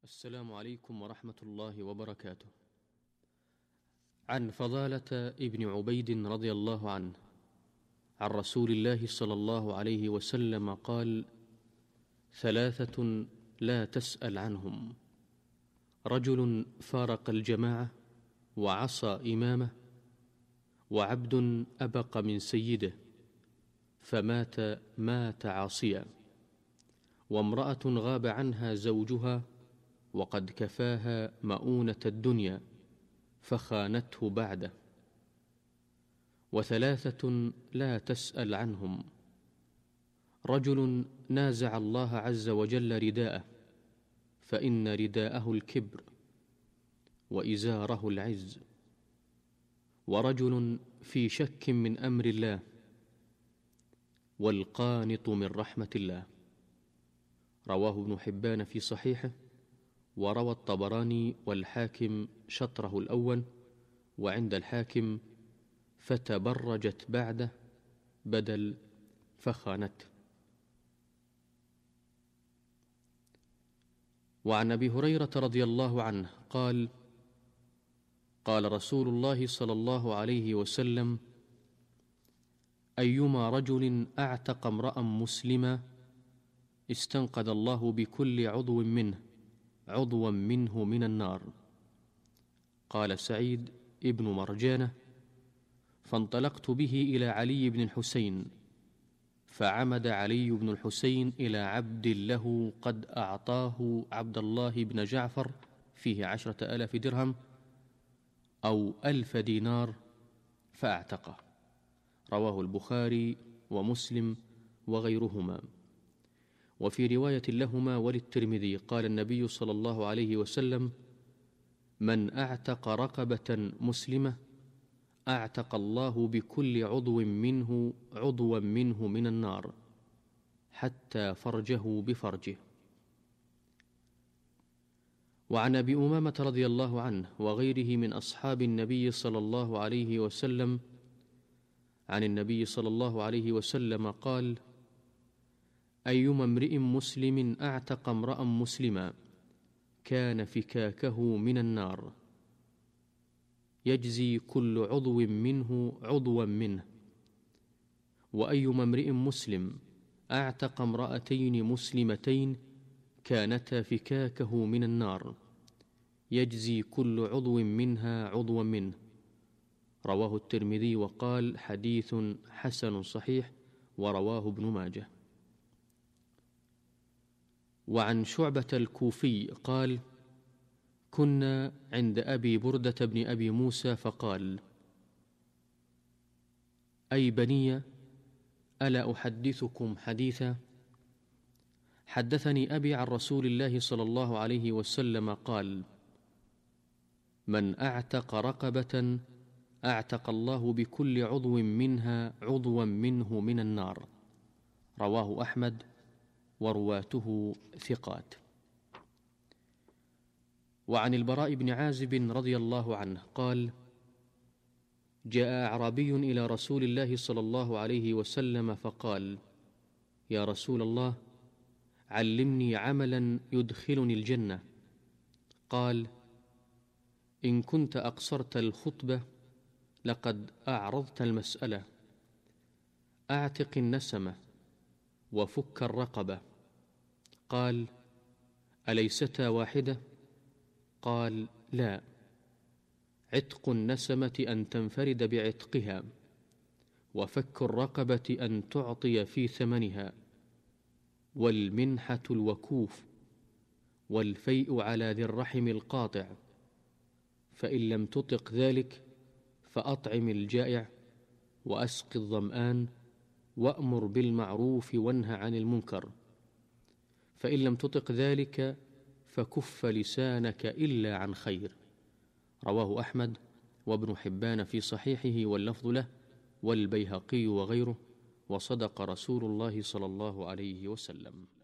السلام عليكم ورحمة الله وبركاته. عن فضالة ابن عبيد رضي الله عنه عن رسول الله صلى الله عليه وسلم قال: ثلاثة لا تسأل عنهم: رجل فارق الجماعة وعصى إمامه، وعبد أبق من سيده فمات عاصيا، وامرأة غاب عنها زوجها وقد كفاها مؤونة الدنيا فخانته بعده. وثلاثة لا تسأل عنهم: رجل نازع الله عز وجل رداءه فإن رداءه الكبر وإزاره العز، ورجل في شك من أمر الله، والقانط من رحمة الله. رواه ابن حبان في صحيحه، وروى الطبراني والحاكم شطره الأول، وعند الحاكم فتبرجت بعده بدل فخانته. وعن أبي هريرة رضي الله عنه قال: قال رسول الله صلى الله عليه وسلم: أيما رجل أعتق امرأ مسلما استنقذ الله بكل عضوا منه من النار. قال سعيد ابن مرجانة: فانطلقت به إلى علي بن الحسين، فعمد علي بن الحسين إلى عبد له قد أعطاه عبد الله بن جعفر فيه 10,000 درهم أو 1,000 دينار فأعتقه. رواه البخاري ومسلم وغيرهما. وفي رواية لهما وللترمذي قال النبي صلى الله عليه وسلم: من أعتق رقبة مسلمة أعتق الله بكل عضوا منه من النار حتى فرجه بفرجه. وعن أبي أمامة رضي الله عنه وغيره من أصحاب النبي صلى الله عليه وسلم عن النبي صلى الله عليه وسلم قال: أيما امرئ مسلم أعتق امرأ مسلما كان فكاكه من النار يجزي كل عضو منه عضوا منه. وأيما امرئ مسلم أعتق امرأتين مسلمتين كانتا فكاكه من النار يجزي كل عضو منها عضوا منه. رواه الترمذي وقال: حديث حسن صحيح، ورواه ابن ماجه. وعن شعبة الكوفي قال: كنا عند أبي بردة بن أبي موسى فقال: أي بني، ألا أحدثكم حديثا؟ حدثني أبي عن رسول الله صلى الله عليه وسلم قال: من أعتق رقبة أعتق الله بكل عضو منها عضوا منه من النار. رواه أحمد ورواته ثقات. وعن البراء بن عازب رضي الله عنه قال: جاء أعرابي إلى رسول الله صلى الله عليه وسلم فقال: يا رسول الله، علمني عملا يدخلني الجنة. قال: إن كنت أقصرت الخطبة لقد أعرضت المسألة. أعتق النسمة وفك الرقبة. قال: أليستا واحدة؟ قال: لا، عتق النسمة أن تنفرد بعتقها، وفك الرقبة أن تعطي في ثمنها، والمنحة الوكوف، والفيء على ذي الرحم القاطع. فإن لم تطق ذلك فأطعم الجائع، وأسق الظمآن، وأمر بالمعروف وانه عن المنكر. فإن لم تطق ذلك فكف لسانك إلا عن خير. رواه أحمد وابن حبان في صحيحه واللفظ له، والبيهقي وغيره. وصدق رسول الله صلى الله عليه وسلم.